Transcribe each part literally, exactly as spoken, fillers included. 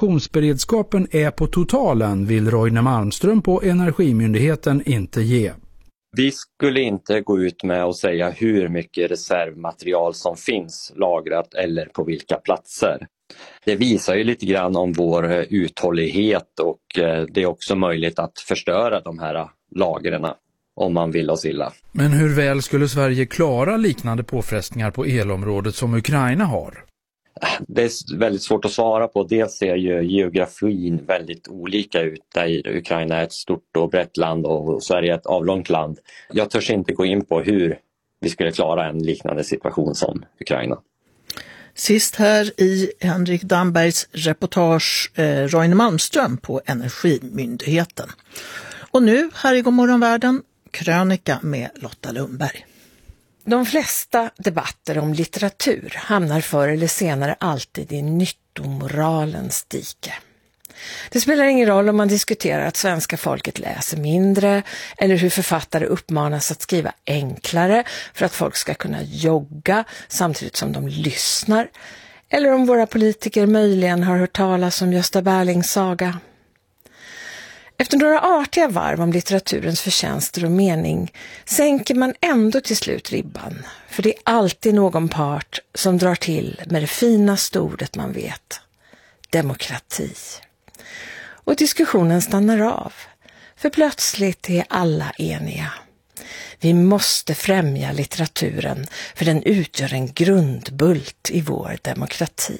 informationsberedskapen är på totalen vill Roine Malmström på Energimyndigheten inte ge. Vi skulle inte gå ut med och säga hur mycket reservmaterial som finns lagrat eller på vilka platser. Det visar ju lite grann om vår uthållighet och det är också möjligt att förstöra de här lagren om man vill oss illa. Men hur väl skulle Sverige klara liknande påfrestningar på elområdet som Ukraina har? Det är väldigt svårt att svara på. Dels ser ju geografin väldigt olika ut. Där Ukraina är ett stort och brett land och Sverige är ett avlångt land. Jag törs inte gå in på hur vi skulle klara en liknande situation som Ukraina. Sist här i Henrik Dambergs reportage eh, Roine Malmström på Energimyndigheten. Och nu här i Godmorgonvärlden, krönika med Lotta Lundberg. De flesta debatter om litteratur hamnar förr eller senare alltid i nyttomoralens dike. Det spelar ingen roll om man diskuterar att svenska folket läser mindre eller hur författare uppmanas att skriva enklare för att folk ska kunna jogga samtidigt som de lyssnar, eller om våra politiker möjligen har hört talas om Gösta Berlings saga. Efter några artiga varv om litteraturens förtjänster och mening sänker man ändå till slut ribban, för det är alltid någon part som drar till med det finaste ordet man vet: demokrati. Och diskussionen stannar av, för plötsligt är alla eniga. Vi måste främja litteraturen, för den utgör en grundbult i vår demokrati.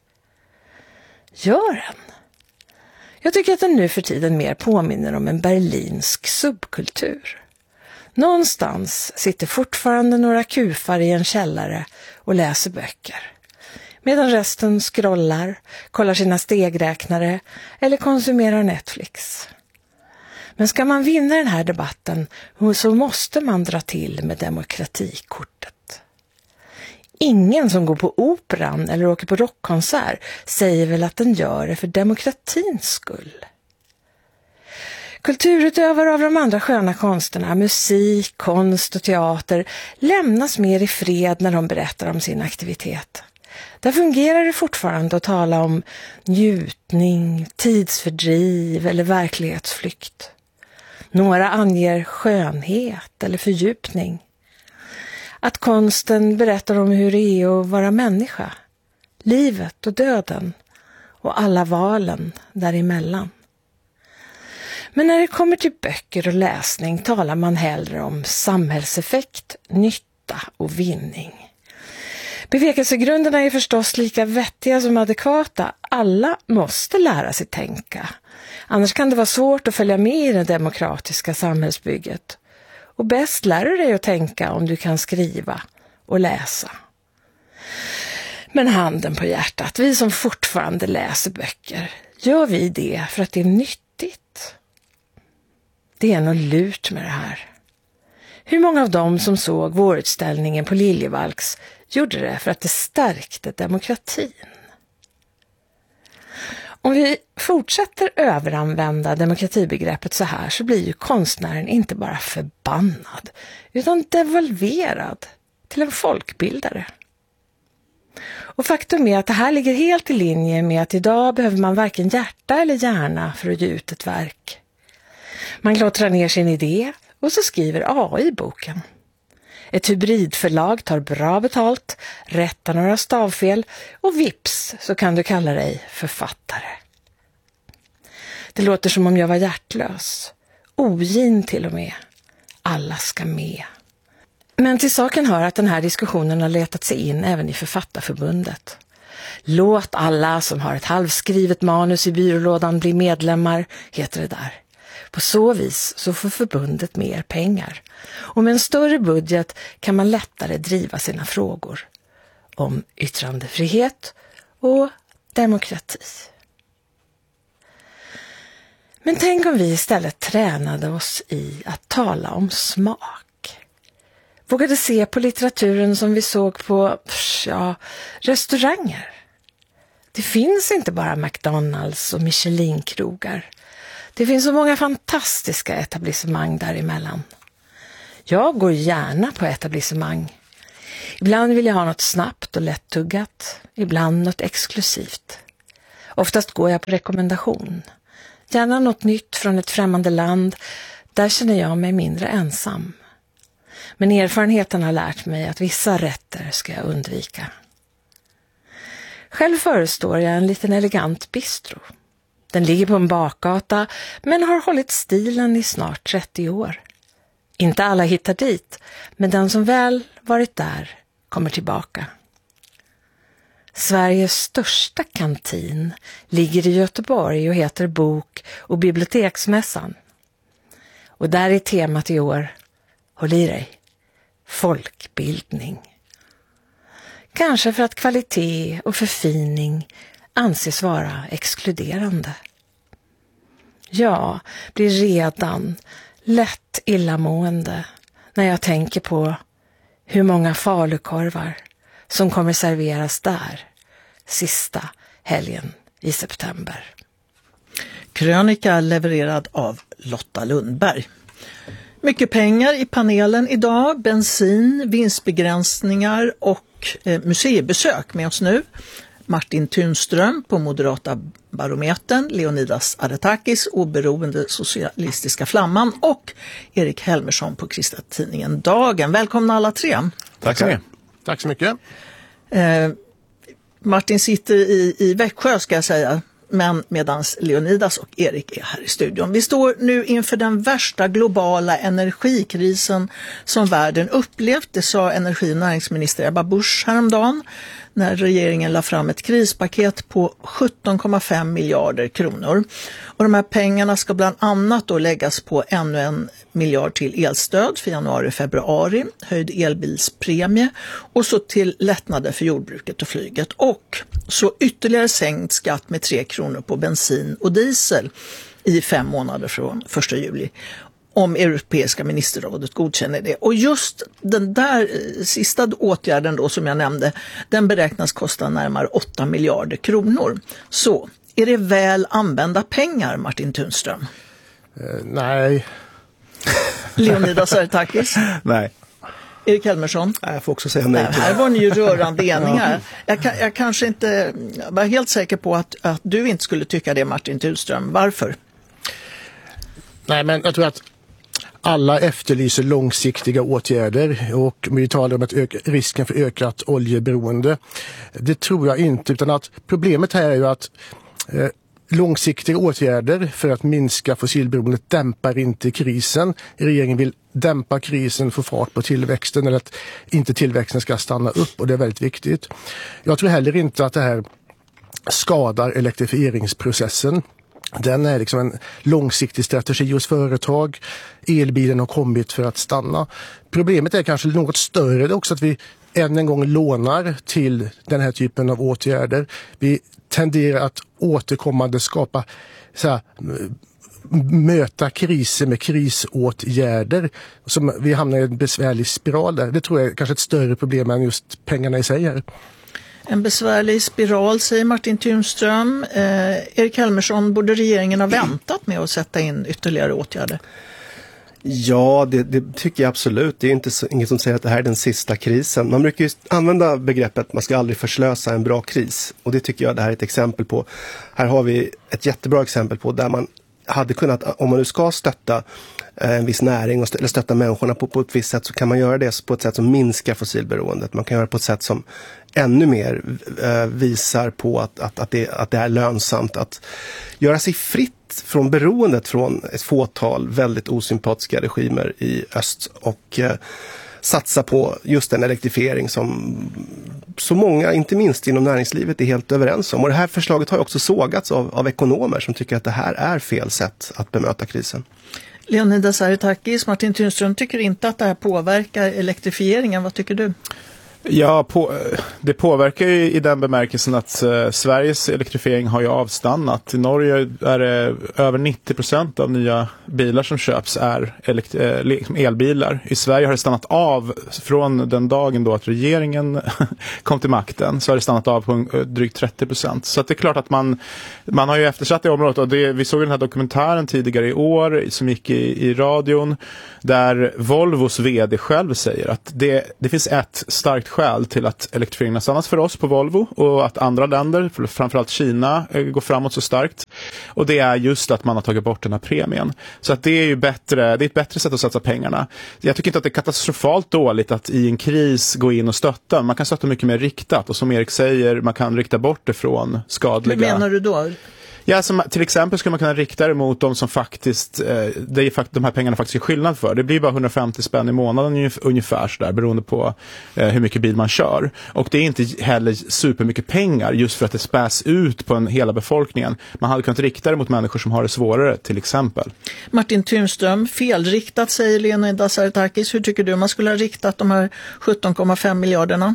Gör den? Jag tycker att den nu för tiden mer påminner om en berlinsk subkultur. Någonstans sitter fortfarande några kufar i en källare och läser böcker, medan resten scrollar, kollar sina stegräknare eller konsumerar Netflix. Men ska man vinna den här debatten så måste man dra till med demokratikortet. Ingen som går på operan eller åker på rockkonsert säger väl att den gör det för demokratins skull. Kulturutövare av de andra sköna konsterna, musik, konst och teater, lämnas mer i fred när de berättar om sin aktivitet. Där fungerar det fortfarande att tala om njutning, tidsfördriv eller verklighetsflykt. Några anger skönhet eller fördjupning. Att konsten berättar om hur det är att vara människa, livet och döden och alla valen däremellan. Men när det kommer till böcker och läsning talar man hellre om samhällseffekt, nytta och vinning. Bevekelsegrunderna är förstås lika vettiga som adekvata. Alla måste lära sig tänka. Annars kan det vara svårt att följa med i det demokratiska samhällsbygget. Och bäst lär du dig att tänka om du kan skriva och läsa. Men handen på hjärtat, vi som fortfarande läser böcker, gör vi det för att det är nyttigt? Det är nog lurt med det här. Hur många av dem som såg vårutställningen på Liljevalchs gjorde det för att det stärkte demokratin? Om vi fortsätter överanvända demokratibegreppet så här så blir ju konstnären inte bara förbannad utan devalverad till en folkbildare. Och faktum är att det här ligger helt i linje med att idag behöver man varken hjärta eller hjärna för att ge ut ett verk. Man klottrar ner sin idé och så skriver A I boken. Ett hybridförlag tar bra betalt, rättar några stavfel och vips så kan du kalla dig författare. Det låter som om jag var hjärtlös, ogin till och med. Alla ska med. Men till saken hör att den här diskussionen har letat sig in även i Författarförbundet. Låt alla som har ett halvskrivet manus i byrålådan bli medlemmar, heter det där. På så vis så får förbundet mer pengar. Och med en större budget kan man lättare driva sina frågor om yttrandefrihet och demokrati. Men tänk om vi istället tränade oss i att tala om smak. Vågade se på litteraturen som vi såg på ja, restauranger. Det finns inte bara McDonalds och Michelin-krogar. Det finns så många fantastiska etablissemang däremellan. Jag går gärna på etablissemang. Ibland vill jag ha något snabbt och lättuggat, ibland något exklusivt. Oftast går jag på rekommendation. Gärna något nytt från ett främmande land. Där känner jag mig mindre ensam. Men erfarenheten har lärt mig att vissa rätter ska jag undvika. Själv förestår jag en liten elegant bistro. Den ligger på en bakgata men har hållit stilen i snart trettio år. Inte alla hittar dit, men den som väl varit där kommer tillbaka. Sveriges största kantin ligger i Göteborg och heter Bok- och biblioteksmässan. Och där är temat i år, håll i dig, folkbildning. Kanske för att kvalitet och förfining anses vara exkluderande. Jag blir redan lätt illamående när jag tänker på hur många falukorvar som kommer serveras där sista helgen i september. Krönika levererad av Lotta Lundberg. Mycket pengar i panelen idag, bensin, vinstbegränsningar och eh, museibesök med oss nu. Martin Tunström på Moderata barometern, Leonidas Aretakis, oberoende socialistiska flamman och Erik Helmersson på kristna tidningen Dagen. Välkomna alla tre. Tack så mycket. Tack så mycket. Eh, Martin sitter i, i Växjö ska jag säga, men medans Leonidas och Erik är här i studion. Vi står nu inför den värsta globala energikrisen som världen upplevt. Det sa energi- och näringsminister Ebba Busch häromdagen när regeringen la fram ett krispaket på sjutton komma fem miljarder kronor. Och de här pengarna ska bland annat då läggas på ännu en miljard till elstöd för januari-februari, höjd elbilspremie och så till lättnader för jordbruket och flyget. Och så ytterligare sänkt skatt med tre kronor på bensin och diesel i fem månader från första juli. Om Europeiska ministerrådet godkänner det. Och just den där sista åtgärden då som jag nämnde, den beräknas kosta närmare åtta miljarder kronor. Så, är det väl använda pengar, Martin Tunström? Uh, nej. Leonidas Aretakis? Nej. Erik Helmersson? Nej, jag får också säga nej. nej här var ni ju rörande eniga. Jag, kan, jag kanske inte jag var helt säker på att, att du inte skulle tycka det, Martin Tunström. Varför? Nej, men jag tror att alla efterlyser långsiktiga åtgärder och vi talar om att öka, risken för ökat oljeberoende. Det tror jag inte, utan att problemet här är ju att eh, långsiktiga åtgärder för att minska fossilberoendet dämpar inte krisen. Regeringen vill dämpa krisen, få fart på tillväxten eller att inte tillväxten ska stanna upp och det är väldigt viktigt. Jag tror heller inte att det här skadar elektrifieringsprocessen. Den är liksom en långsiktig strategi hos företag. Elbilen har kommit för att stanna. Problemet är kanske något större också att vi än en gång lånar till den här typen av åtgärder. Vi tenderar att återkommande skapa så här, möta kriser med krisåtgärder som vi hamnar i en besvärlig spiral där. Det tror jag är kanske ett större problem än just pengarna i sig här. En besvärlig spiral, säger Martin Tunström. Eh, Erik Helmersson, borde regeringen ha väntat med att sätta in ytterligare åtgärder? Ja, det, det tycker jag absolut. Det är inte så, inget som säger att det här är den sista krisen. Man brukar ju använda begreppet man ska aldrig förslösa en bra kris. Och det tycker jag det här är ett exempel på. Här har vi ett jättebra exempel på där man hade kunnat, om man nu ska stötta en viss näring och eller stötta människorna på, på ett visst sätt, så kan man göra det på ett sätt som minskar fossilberoendet. Man kan göra det på ett sätt som ännu mer eh, visar på att, att, att, det, att det är lönsamt att göra sig fritt från beroendet från ett fåtal väldigt osympatiska regimer i öst och eh, satsa på just den elektrifiering som så många, inte minst inom näringslivet, är helt överens om. Och det här förslaget har också sågats av, av ekonomer som tycker att det här är fel sätt att bemöta krisen. Leonidas Aretakis, Martin Tunström tycker inte att det här påverkar elektrifieringen. Vad tycker du? Ja, på, det påverkar ju i den bemärkelsen att eh, Sveriges elektrifiering har ju avstannat. I Norge är det över nittio procent av nya bilar som köps är elekt- eh, liksom elbilar. I Sverige har det stannat av från den dagen då att regeringen kom till makten, så har det stannat av på eh, drygt trettio procent. Så att det är klart att man, man har ju eftersatt det området. Och det, vi såg den här dokumentären tidigare i år som gick i, i radion där Volvos vd själv säger att det, det finns ett starkt skäl till att elektrifieringen har stannat för oss på Volvo och att andra länder, framförallt Kina, går framåt så starkt. Och det är just att man har tagit bort den här premien. Så att det är ju bättre, det är ett bättre sätt att satsa pengarna. Jag tycker inte att det är katastrofalt dåligt att i en kris gå in och stötta. Man kan stötta mycket mer riktat och som Erik säger, man kan rikta bort det från skadliga... Hur menar du då? Ja, som, till exempel skulle man kunna rikta det mot de som faktiskt, eh, det är fakt- de här pengarna faktiskt är skillnad för. Det blir bara hundrafemtio spänn i månaden ungefär så där, beroende på eh, hur mycket bil man kör. Och det är inte heller supermycket pengar just för att det späs ut på en hela befolkningen. Man hade kunnat rikta det mot människor som har det svårare, till exempel. Martin Tunström, felriktat säger Leonidas Zaretakis. Hur tycker du man skulle ha riktat de här sjutton komma fem miljarderna?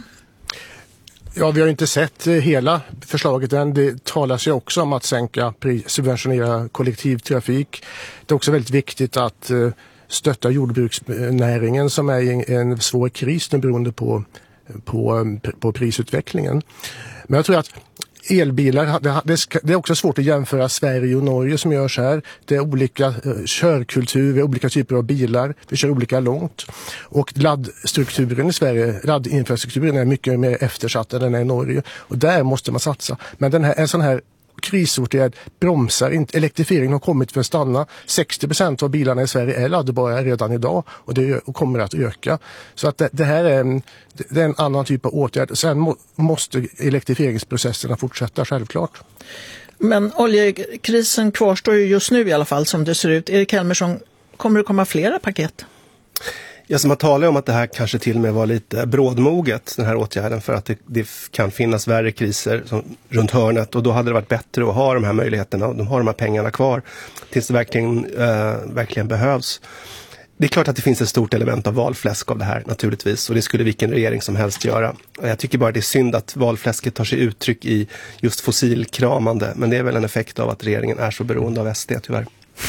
Ja, vi har inte sett hela förslaget än. Det talas ju också om att sänka, subventionera kollektivtrafik. Det är också väldigt viktigt att stötta jordbruksnäringen som är i en svår kris nu beroende på, på, på prisutvecklingen. Men jag tror att elbilar, det är också svårt att jämföra Sverige och Norge som görs här. Det är olika körkultur, olika typer av bilar. Vi kör olika långt. Och laddstrukturen i Sverige, laddinfrastrukturen är mycket mer eftersatt än den är i Norge. Och där måste man satsa. Men den här, en sån här krisåtgärd bromsar inte. Elektrifieringen har kommit för att stanna. sextio procent av bilarna i Sverige är laddbara redan idag och det kommer att öka. Så att det, det här är en, det är en annan typ av åtgärd. Sen må, måste elektrifieringsprocesserna fortsätta, självklart. Men oljekrisen kvarstår ju just nu i alla fall som det ser ut. Erik Helmersson, kommer det komma flera paket? Ja, så man talar om att det här kanske till och med var lite brådmoget, den här åtgärden, för att det, det kan finnas värre kriser som, runt hörnet, och då hade det varit bättre att ha de här möjligheterna och de har de här pengarna kvar tills det verkligen, äh, verkligen behövs. Det är klart att det finns ett stort element av valfläsk av det här naturligtvis, och det skulle vilken regering som helst göra. Jag tycker bara det är synd att valfläsket tar sig uttryck i just fossilkramande, men det är väl en effekt av att regeringen är så beroende av S D tyvärr.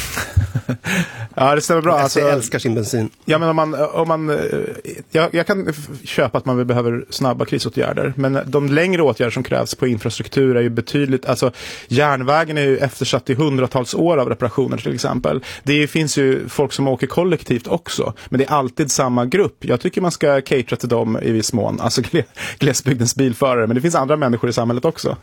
Ja, det stämmer bra. S D alltså, älskar sin bensin. Ja, men om man, om man jag, jag kan köpa att man behöver snabba krisåtgärder, men de längre åtgärder som krävs på infrastruktur är ju betydligt, alltså järnvägen är ju eftersatt i hundratals år av reparationer till exempel. Det finns ju folk som åker kollektivt också, men det är alltid samma grupp. Jag tycker man ska catera till dem i viss mån, alltså glesbygdens bilförare, men det finns andra människor i samhället också.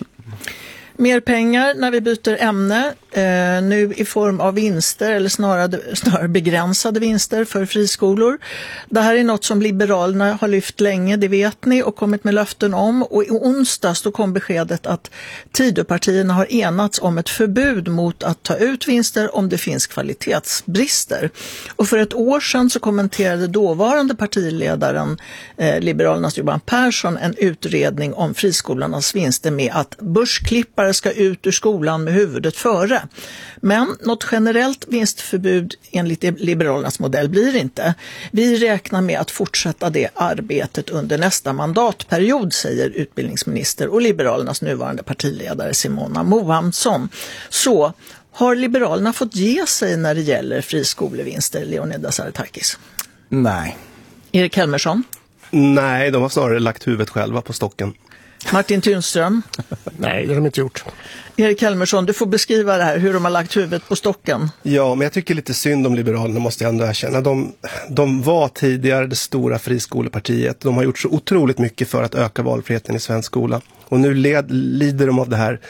Mer pengar när vi byter ämne, eh, nu i form av vinster eller snarare, snarare begränsade vinster för friskolor. Det här är något som Liberalerna har lyft länge, det vet ni, och kommit med löften om. Och i onsdags då kom beskedet att Tidöpartierna har enats om ett förbud mot att ta ut vinster om det finns kvalitetsbrister. Och för ett år sedan så kommenterade dåvarande partiledaren eh, Liberalernas Johan Persson en utredning om friskolornas vinster med att börsklippare ska ut ur skolan med huvudet före. Men något generellt vinstförbud enligt Liberalernas modell blir inte. Vi räknar med att fortsätta det arbetet under nästa mandatperiod, säger utbildningsminister och Liberalernas nuvarande partiledare Simona Mohamsson. Så har Liberalerna fått ge sig när det gäller friskolevinster, Leonidas Zaretakis? Nej. Erik Helmersson? Nej, de har snarare lagt huvudet själva på stocken. Martin Tunström? Nej, det har de inte gjort. Erik Helmersson, du får beskriva det här, hur de har lagt huvudet på stocken. Ja, men jag tycker lite synd om Liberalerna, måste jag ändå erkänna. De, de var tidigare det stora friskolepartiet. De har gjort så otroligt mycket för att öka valfriheten i svensk skola. Och nu led, lider de av det här.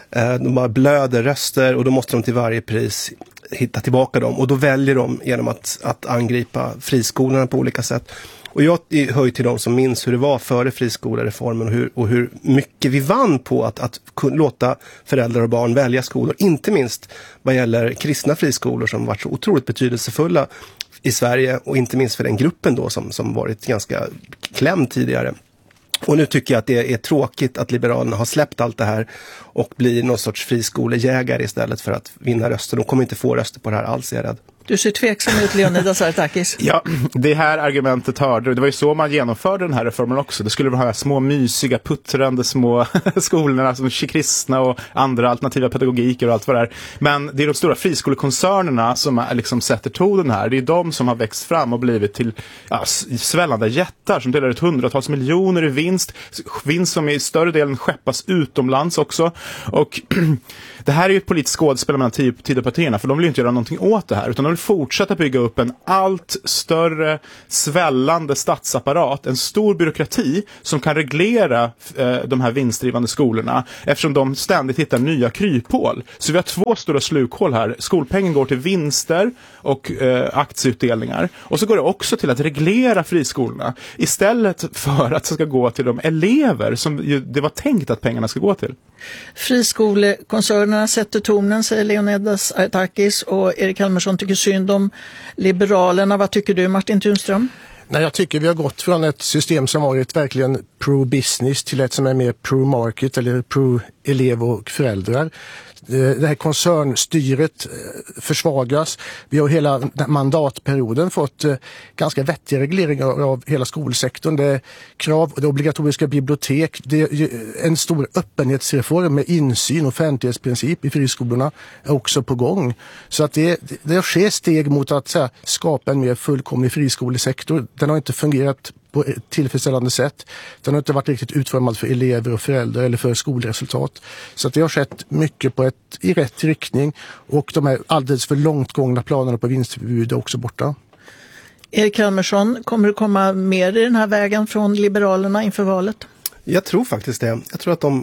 De bara blöder röster och då måste de till varje pris hitta tillbaka dem. Och då väljer de genom att, att angripa friskolorna på olika sätt. Och jag hör till dem som minns hur det var före friskolereformen och hur, och hur mycket vi vann på att, att låta föräldrar och barn välja skolor. Inte minst vad gäller kristna friskolor som varit så otroligt betydelsefulla i Sverige, och inte minst för den gruppen då som, som varit ganska klämd tidigare. Och nu tycker jag att det är tråkigt att Liberalerna har släppt allt det här och blir någon sorts friskolejägare istället för att vinna röster. De kommer inte få röster på det här alls, är jag rädd. Du ser tveksam ut, Leonidas Zaretakis. Ja, det här argumentet hörde. Det var ju så man genomförde den här reformen också. Det skulle vara här små mysiga, puttrande små skolorna som kristna och andra alternativa pedagogiker och allt vad det är. Men det är de stora friskolekoncernerna som är, liksom sätter tonen här. Det är de som har växt fram och blivit till ja, svällande jättar som delar ut hundratals miljoner i vinst. Vinst som i större delen skeppas utomlands också. Och det här är ju ett politiskt skådespel mellan Tidöpartierna, för de vill ju inte göra någonting åt det här, utan de vill fortsätta bygga upp en allt större svällande statsapparat, en stor byråkrati som kan reglera eh, de här vinstdrivande skolorna eftersom de ständigt hittar nya kryphål. Så vi har två stora slukhål här. Skolpengen går till vinster och eh, aktieutdelningar. Och så går det också till att reglera friskolorna istället för att det ska gå till de elever som ju, det var tänkt att pengarna ska gå till. Friskolekoncernerna sätter tonen, säger Leonidas Artakis, och Erik Helmersson tycker synd om Liberalerna. Vad tycker du, Martin Tunström? Nej, jag tycker vi har gått från ett system som varit verkligen pro-business till ett som är mer pro-market eller pro-elev och föräldrar. Det här koncernstyret försvagas. Vi har hela mandatperioden fått ganska vettiga regleringar av hela skolsektorn. Det är krav, det är obligatoriska bibliotek, det är en stor öppenhetsreform med insyn och offentlighetsprincip i friskolorna är också på gång. Så att det, det sker steg mot att så här, skapa en mer fullkomlig friskolesektor. Den har inte fungerat på ett tillfredsställande sätt. Den har inte varit riktigt utformad för elever och föräldrar eller för skolresultat. Så att det har skett mycket på ett, i rätt riktning, och de här alldeles för långtgångna planerna på vinstförbud är också borta. Erik Helmersson, kommer det komma mer i den här vägen från Liberalerna inför valet? Jag tror faktiskt det. Jag tror att de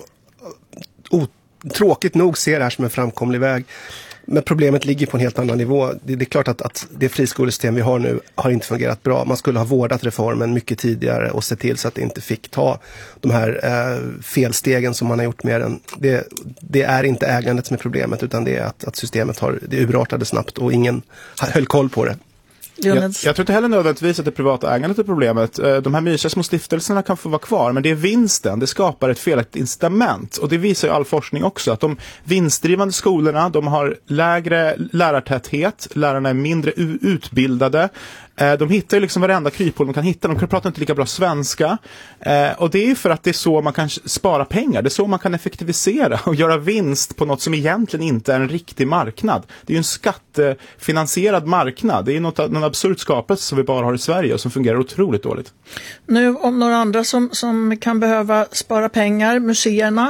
o- tråkigt nog ser det här som en framkomlig väg. Men problemet ligger på en helt annan nivå. Det, det är klart att, att det friskolesystem vi har nu har inte fungerat bra. Man skulle ha vårdat reformen mycket tidigare och se till så att det inte fick ta de här eh, felstegen som man har gjort med den. Det, det är inte ägandet som är problemet, utan det är att, att systemet har, det urartade snabbt och ingen höll koll på det. Jag, jag tror inte heller nödvändigtvis att det privata ägandet är problemet. De här mysiga små stiftelserna kan få vara kvar, men det är vinsten. Det skapar ett felaktigt incitament. Och det visar ju all forskning också. Att de vinstdrivande skolorna, de har lägre lärartäthet. Lärarna är mindre u- utbildade. De hittar ju liksom varenda kryphål de kan hitta. De kan prata inte lika bra svenska. Och det är ju för att det är så man kan spara pengar. Det är så man kan effektivisera och göra vinst på något som egentligen inte är en riktig marknad. Det är ju en skattefinansierad marknad. Det är något, någon absurd skapelse som vi bara har i Sverige och som fungerar otroligt dåligt. Nu om några andra som, som kan behöva spara pengar, museerna.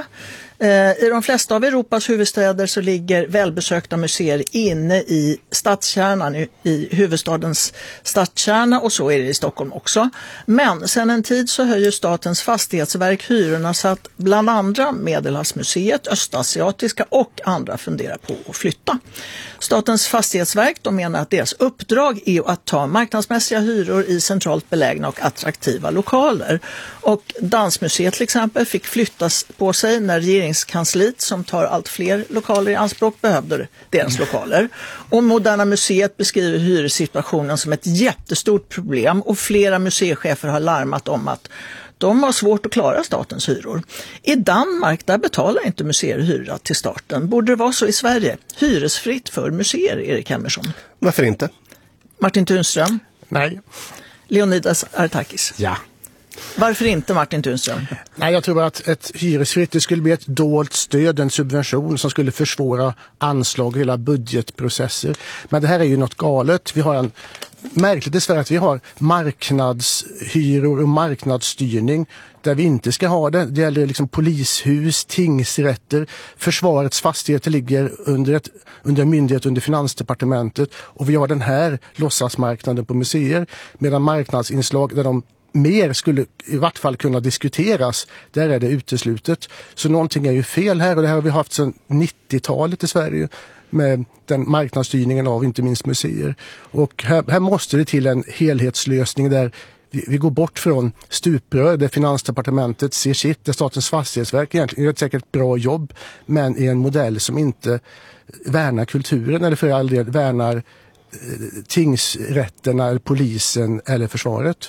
I de flesta av Europas huvudstäder så ligger välbesökta museer inne i stadskärnan, i huvudstadens stadskärna, och så är det i Stockholm också. Men sedan en tid så höjer Statens fastighetsverk hyrorna så att bland andra Medelhavsmuseet, Östasiatiska och andra funderar på att flytta. Statens fastighetsverk, de menar att deras uppdrag är att ta marknadsmässiga hyror i centralt belägna och attraktiva lokaler. Och Dansmuseet till exempel fick flyttas på sig när regeringskansliet, som tar allt fler lokaler i anspråk, behövde deras lokaler. Och Moderna museet beskriver hyressituationen som ett jättestort problem, och flera museichefer har larmat om att de har svårt att klara statens hyror. I Danmark, där betalar inte museer hyra till starten. Borde det vara så i Sverige? Hyresfritt för museer, Erik Helmersson? Varför inte? Martin Tunström? Nej. Leonidas Artakis? Ja. Varför inte, Martin Tunström? Nej, jag tror att ett hyresfritt, det skulle bli ett dolt stöd, en subvention som skulle försvåra anslag och hela budgetprocesser. Men det här är ju något galet. Vi har en märkligt i Sverige att vi har marknadshyror och marknadsstyrning där vi inte ska ha det. Det gäller liksom polishus, tingsrätter, försvarets fastigheter ligger under, ett, under en myndighet under Finansdepartementet, och vi har den här låtsasmarknaden på museer, medan marknadsinslag där de mer skulle i vart fall kunna diskuteras, där är det uteslutet. Så någonting är ju fel här, och det här har vi haft sedan nittiotalet i Sverige med den marknadsstyrningen av inte minst museer. Och här, här måste det till en helhetslösning där vi, vi går bort från stuprör där Finansdepartementet ser sitt, där Statens fastighetsverk egentligen gör ett säkert bra jobb, men i en modell som inte värnar kulturen eller för all del värnar eh, tingsrätterna, polisen eller försvaret.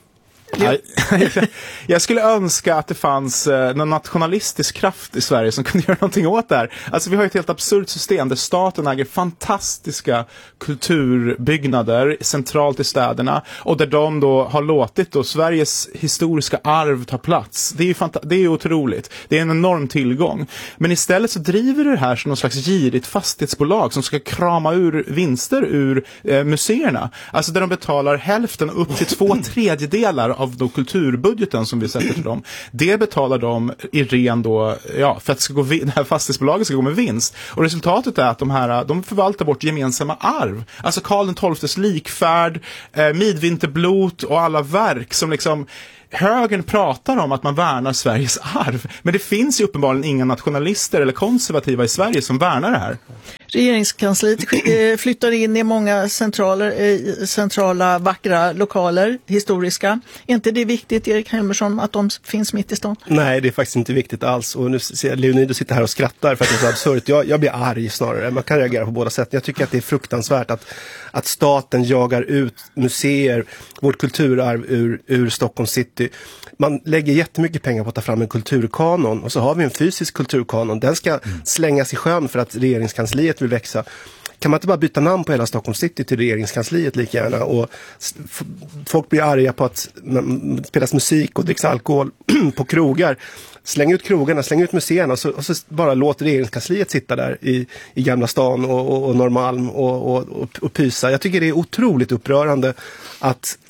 Jag skulle önska att det fanns eh, någon nationalistisk kraft i Sverige som kunde göra någonting åt det här. Alltså vi har ett helt absurt system där staten äger fantastiska kulturbyggnader centralt i städerna, och där de då har låtit då Sveriges historiska arv ta plats. Det är ju fanta- det är otroligt. Det är en enorm tillgång. Men istället så driver det här som någon slags girigt fastighetsbolag som ska krama ur vinster ur eh, museerna. Alltså där de betalar hälften upp till två tredjedelar av då kulturbudgeten som vi sätter till dem, det betalar de i ren då, ja, för att det, ska gå, det här fastighetsbolaget ska gå med vinst. Och resultatet är att de här, de förvaltar vårt gemensamma arv. Alltså Karl den tolftes likfärd, eh, Midvinterblot och alla verk som liksom högern pratar om att man värnar Sveriges arv. Men det finns ju uppenbarligen inga nationalister eller konservativa i Sverige som värnar det här. Regeringskansliet flyttar in i många centraler, centrala vackra lokaler, historiska. Är inte det viktigt, Erik Helmersson, att de finns mitt i stan? Nej, det är faktiskt inte viktigt alls. Och nu ser jag Leonidas sitter här och skrattar för att det är så absurt. Jag, jag blir arg snarare. Man kan reagera på båda sätt. Jag tycker att det är fruktansvärt att, att staten jagar ut museer, vårt kulturarv ur, ur Stockholm city. Man lägger jättemycket pengar på att ta fram en kulturkanon och så har vi en fysisk kulturkanon. Den ska mm. slängas i sjön för att regeringskansliet vill växa. Kan man inte bara byta namn på hela Stockholm city till regeringskansliet lika gärna? Och f- folk blir arga på att m- spelas musik och dricks alkohol på krogar. Släng ut krogarna, släng ut museerna och så, och så bara låt regeringskansliet sitta där i, i Gamla stan och, och, och Norrmalm och, och, och, och pysa. Jag tycker det är otroligt upprörande att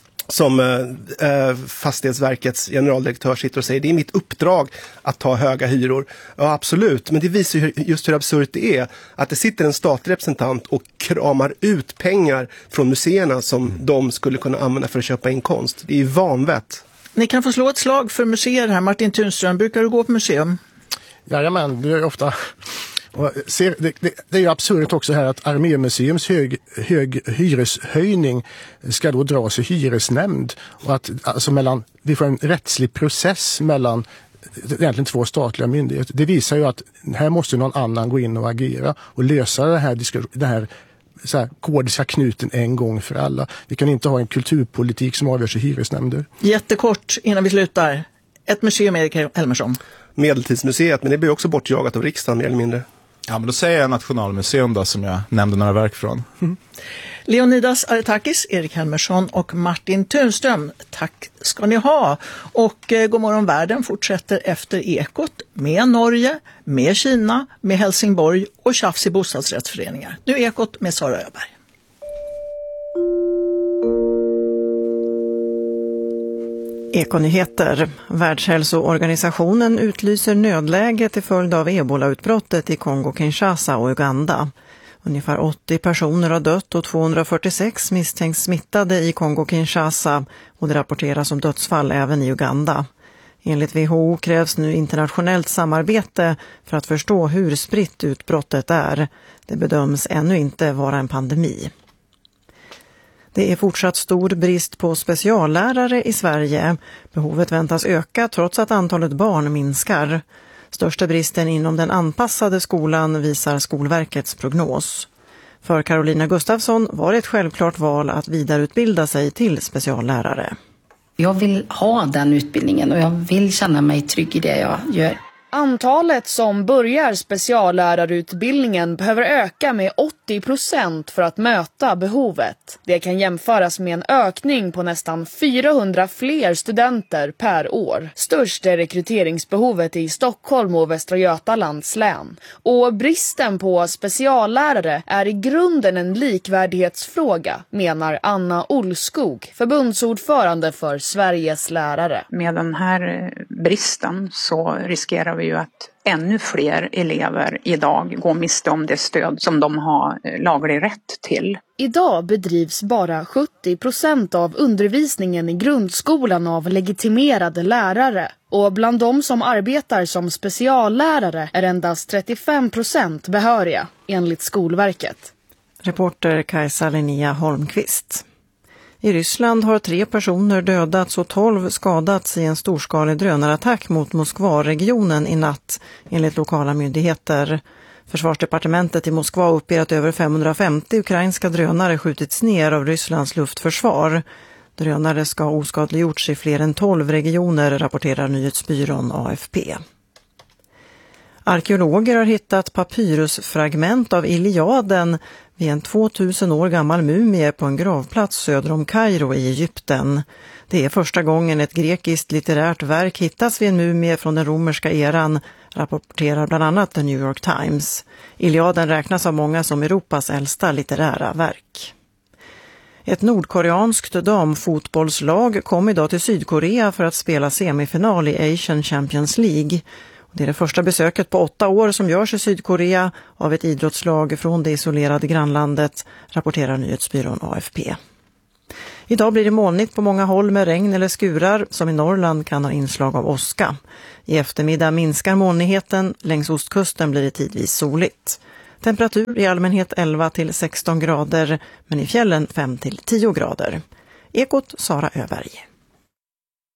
som eh, Fastighetsverkets generaldirektör sitter och säger, det är mitt uppdrag att ta höga hyror. Ja, absolut, men det visar ju just hur absurt det är att det sitter en statlig representant och kramar ut pengar från museerna som mm. de skulle kunna använda för att köpa in konst. Det är ju vanvett. Ni kan få slå ett slag för museer här. Martin Tunström, brukar du gå på museum? Jajamän, det är ofta. Och ser, det, det, det är ju absurt också här att Armémuseums hög, hög hyreshöjning ska då dras i hyresnämnd och att alltså mellan, vi får en rättslig process mellan egentligen två statliga myndigheter. Det visar ju att här måste någon annan gå in och agera och lösa det här, det här så här kodiska knuten en gång för alla. Vi kan inte ha en kulturpolitik som avgörs i hyresnämnder. Jättekort innan vi slutar. Ett museum, Erik Helmersson. Medeltidsmuseet, men det blir också bortjagat av riksdagen mer eller mindre. Ja, men då säger jag Nationalmuseum då, som jag nämnde några verk från. Mm. Leonidas Aretakis, Erik Helmersson och Martin Tunström, tack ska ni ha. Och eh, God morgon världen fortsätter efter Ekot med Norge, med Kina, med Helsingborg och tjafs i bostadsrättsföreningar. Nu Ekot med Sara Öberg. Ekonyheter. Världshälsoorganisationen utlyser nödläge till följd av ebolautbrottet i Kongo-Kinshasa och Uganda. Ungefär åttio personer har dött och tvåhundrafyrtiosex misstänks smittade i Kongo-Kinshasa och det rapporteras om dödsfall även i Uganda. Enligt W H O krävs nu internationellt samarbete för att förstå hur spritt utbrottet är. Det bedöms ännu inte vara en pandemi. Det är fortsatt stor brist på speciallärare i Sverige. Behovet väntas öka trots att antalet barn minskar. Största bristen inom den anpassade skolan visar Skolverkets prognos. För Carolina Gustafsson var det ett självklart val att vidareutbilda sig till speciallärare. Jag vill ha den utbildningen och jag vill känna mig trygg i det jag gör. Antalet som börjar speciallärarutbildningen behöver öka med åttio procent för att möta behovet. Det kan jämföras med en ökning på nästan fyrahundra fler studenter per år. Störst är rekryteringsbehovet i Stockholm och Västra Götalands län. Och bristen på speciallärare är i grunden en likvärdighetsfråga, menar Anna Olskog, förbundsordförande för Sveriges lärare. Med den här bristen så riskerar vi ju att ännu fler elever idag går miste om det stöd som de har laglig rätt till. Idag bedrivs bara sjuttio procent av undervisningen i grundskolan av legitimerade lärare. Och bland de som arbetar som speciallärare är endast trettiofem procent behöriga, enligt Skolverket. Reporter Kajsa Linnea Holmqvist. I Ryssland har tre personer dödats och tolv skadats i en storskalig drönarattack mot Moskva-regionen i natt, enligt lokala myndigheter. Försvarsdepartementet i Moskva uppger att över femhundrafemtio ukrainska drönare skjutits ner av Rysslands luftförsvar. Drönare ska ha oskadliggjorts i fler än tolv regioner, rapporterar nyhetsbyrån A F P. Arkeologer har hittat papyrusfragment av Iliaden vid en tvåtusen år gammal mumie på en gravplats söder om Kairo i Egypten. Det är första gången ett grekiskt litterärt verk hittas vid en mumie från den romerska eran, rapporterar bland annat The New York Times. Iliaden räknas av många som Europas äldsta litterära verk. Ett nordkoreanskt damfotbollslag kom idag till Sydkorea för att spela semifinal i Asian Champions League. Det är det första besöket på åtta år som görs i Sydkorea av ett idrottslag från det isolerade grannlandet, rapporterar nyhetsbyrån A F P. Idag blir det molnigt på många håll med regn eller skurar som i Norrland kan ha inslag av åska. I eftermiddag minskar molnigheten, längs ostkusten blir det tidvis soligt. Temperatur i allmänhet elva till sexton grader, men i fjällen fem till tio grader. Ekot Sara Öberg.